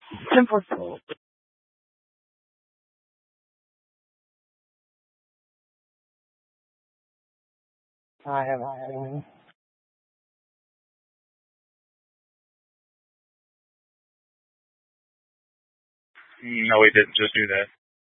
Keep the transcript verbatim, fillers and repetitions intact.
Simple soul. I have, I have. No, we didn't just do that.